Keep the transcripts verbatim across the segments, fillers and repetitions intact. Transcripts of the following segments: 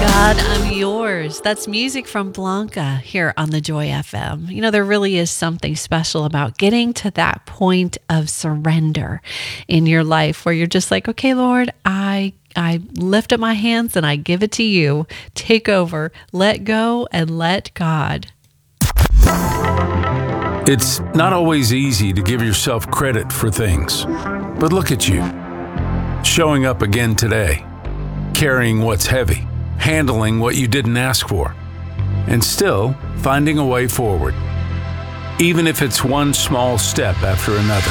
God, I'm yours. That's music from Blanca here on the Joy F M. You know, there really is something special about getting to that point of surrender in your life where you're just like, okay, Lord, I I lift up my hands and I give it to you. Take over, let go, and let God. It's not always easy to give yourself credit for things, but look at you, showing up again today, carrying what's heavy, handling what you didn't ask for, and still finding a way forward, even if it's one small step after another.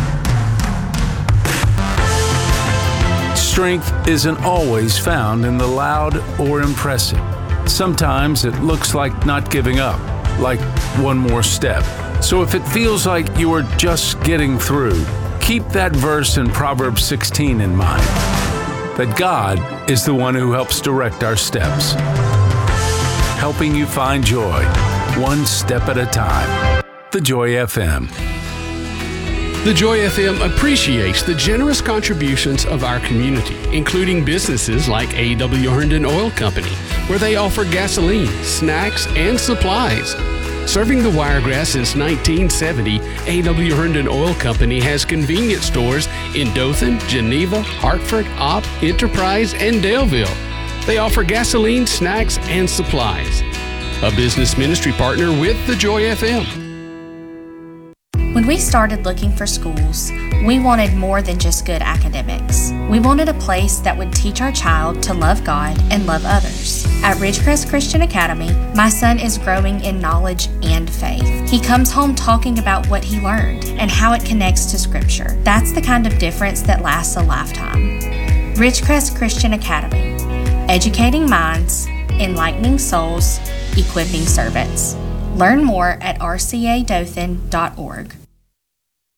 Strength isn't always found in the loud or impressive. Sometimes it looks like not giving up, like one more step. So if it feels like you are just getting through, keep that verse in Proverbs sixteen in mind, that God is the one who helps direct our steps, helping you find joy, one step at a time. The Joy F M. The Joy F M appreciates the generous contributions of our community, including businesses like A W Herndon Oil Company, where they offer gasoline, snacks, and supplies. Serving the Wiregrass since nineteen seventy, A W Herndon Oil Company has convenience stores in Dothan, Geneva, Hartford, Opp, Enterprise, and Daleville. They offer gasoline, snacks, and supplies. A business ministry partner with the Joy F M. When we started looking for schools, we wanted more than just good academics. We wanted a place that would teach our child to love God and love others. At Ridgecrest Christian Academy, my son is growing in knowledge and faith. He comes home talking about what he learned and how it connects to Scripture. That's the kind of difference that lasts a lifetime. Ridgecrest Christian Academy, educating minds, enlightening souls, equipping servants. Learn more at r c a dothan dot org.